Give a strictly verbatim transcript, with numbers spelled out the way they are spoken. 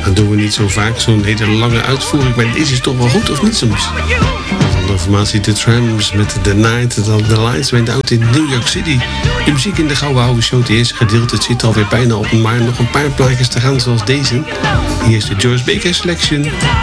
Dat doen we niet zo vaak, zo'n hele lange uitvoering. Maar deze is toch wel goed, of niet soms? De formatie The Trams met The Night, dan The Lights went out in New York City. De muziek in de Gouden Oude Show, het eerste gedeelte, het zit alweer bijna op, maar nog een paar plaatjes te gaan zoals deze. Hier is de Joyce Baker Selection.